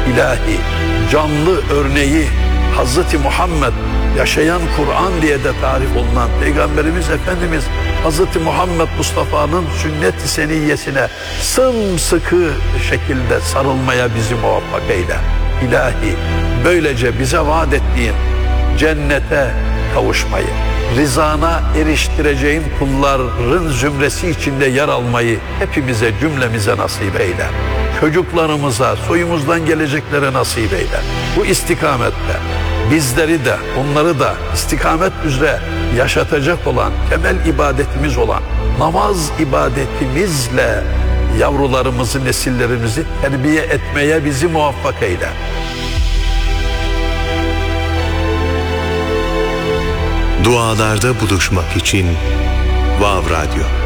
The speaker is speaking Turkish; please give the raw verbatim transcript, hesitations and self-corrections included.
İlahi, canlı örneği Hazreti Muhammed, yaşayan Kur'an diye de tarif olunan Peygamberimiz Efendimiz Hazreti Muhammed Mustafa'nın sünnet-i seniyyesine sımsıkı şekilde sarılmaya bizi muvaffak eyle. İlahi, böylece bize vaat ettiğin cennete kavuşmayı, rızana eriştireceğin kulların zümresi içinde yer almayı hepimize, cümlemize nasip eyle. Çocuklarımıza, soyumuzdan geleceklere nasip eyle. Bu istikamette bizleri de, onları da istikamet üzere yaşatacak olan, temel ibadetimiz olan namaz ibadetimizle yavrularımızı, nesillerimizi terbiye etmeye bizi muvaffak eyle. Dualarda buluşmak için Vav Radyo.